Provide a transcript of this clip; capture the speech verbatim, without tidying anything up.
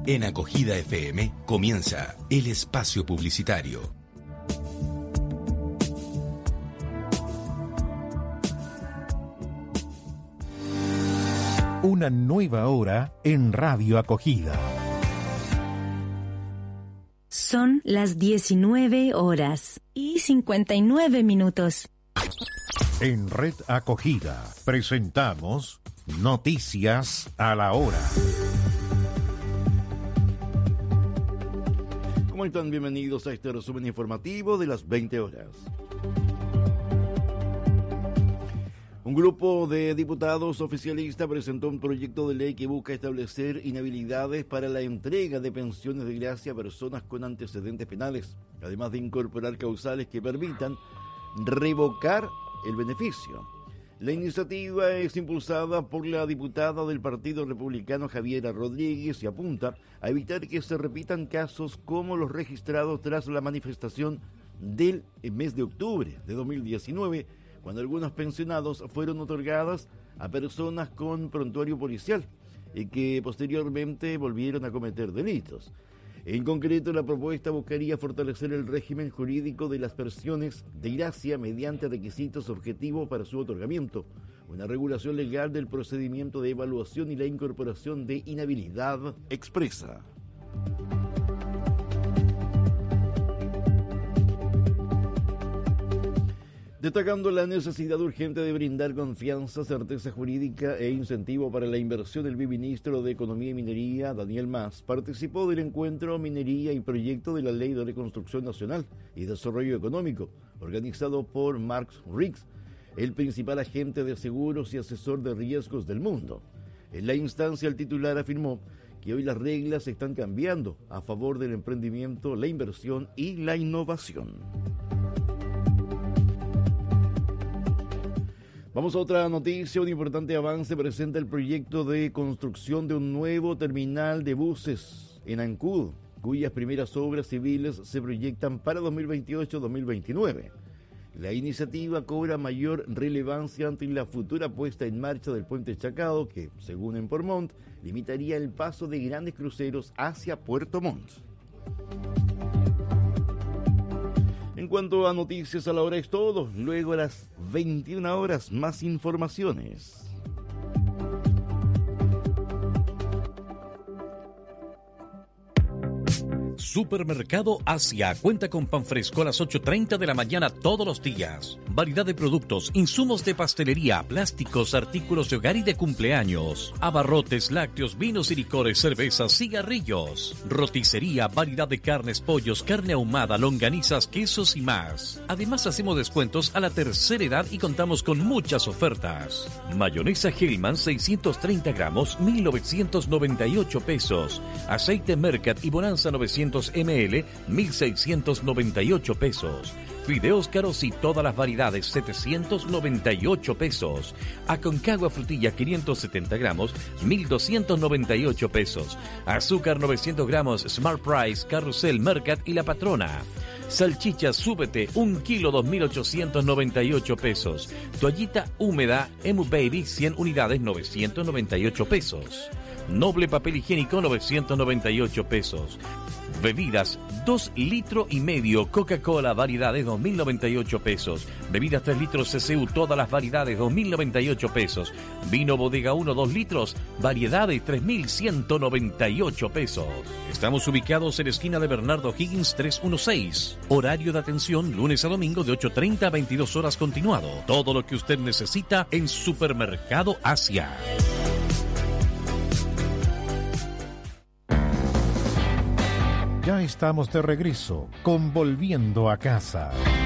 En Acogida F M comienza el espacio publicitario. Una nueva hora en Radio Acogida. Son las diecinueve horas y cincuenta y nueve minutos. En Red Acogida presentamos Noticias a la Hora. ¿Cómo están? Bienvenidos a este resumen informativo de las veinte horas. Un grupo de diputados oficialistas presentó un proyecto de ley que busca establecer inhabilidades para la entrega de pensiones de gracia a personas con antecedentes penales, además de incorporar causales que permitan revocar el beneficio. La iniciativa es impulsada por la diputada del Partido Republicano Javiera Rodríguez y apunta a evitar que se repitan casos como los registrados tras la manifestación del mes de octubre de dos mil diecinueve, cuando algunos pensionados fueron otorgadas a personas con prontuario policial y que posteriormente volvieron a cometer delitos. En concreto, la propuesta buscaría fortalecer el régimen jurídico de las pensiones de gracia mediante requisitos objetivos para su otorgamiento, una regulación legal del procedimiento de evaluación y la incorporación de inhabilidad expresa. Destacando la necesidad urgente de brindar confianza, certeza jurídica e incentivo para la inversión, el viceministro de Economía y Minería, Daniel Mas, participó del encuentro Minería y Proyecto de la Ley de Reconstrucción Nacional y Desarrollo Económico, organizado por Mark Riggs, el principal agente de seguros y asesor de riesgos del mundo. En la instancia, el titular afirmó que hoy las reglas están cambiando a favor del emprendimiento, la inversión y la innovación. Vamos a otra noticia. Un importante avance presenta el proyecto de construcción de un nuevo terminal de buses en Ancud, cuyas primeras obras civiles se proyectan para dos mil veintiocho a dos mil veintinueve. La iniciativa cobra mayor relevancia ante la futura puesta en marcha del puente Chacao, que, según Empormont, limitaría el paso de grandes cruceros hacia Puerto Montt. En cuanto a noticias a la hora es todo, luego a las veintiuna horas más informaciones. Supermercado Asia cuenta con pan fresco a las ocho y media de la mañana todos los días. Variedad de productos, insumos de pastelería, plásticos, artículos de hogar y de cumpleaños. Abarrotes, lácteos, vinos y licores, cervezas, cigarrillos. Roticería, variedad de carnes, pollos, carne ahumada, longanizas, quesos y más. Además hacemos descuentos a la tercera edad y contamos con muchas ofertas. Mayonesa Hellman seiscientos treinta gramos, mil novecientos noventa y ocho pesos. Aceite Mercat y Bonanza novecientos mililitros, mil seiscientos noventa y ocho pesos. Fideos caros y todas las variedades, setecientos noventa y ocho pesos. Aconcagua frutilla quinientos setenta gramos, mil doscientos noventa y ocho pesos. Azúcar novecientos gramos, Smart Price, Carrusel, Mercat y La Patrona. Salchicha Súbete, un kilo, dos mil ochocientos noventa y ocho pesos. Toallita húmeda, Emu Baby, cien unidades, novecientos noventa y ocho pesos. Noble papel higiénico, novecientos noventa y ocho pesos. Bebidas, dos litros y medio, Coca-Cola, variedades, dos mil noventa y ocho pesos. Bebidas tres litros C C U, todas las variedades, dos mil noventa y ocho pesos. Vino Bodega uno, dos litros, variedades, tres mil ciento noventa y ocho pesos. Estamos ubicados en la esquina de Bernardo Higgins trescientos dieciséis. Horario de atención, lunes a domingo de ocho y media a veintidós horas continuado. Todo lo que usted necesita en Supermercado Asia. Ya estamos de regreso con Volviendo a Casa.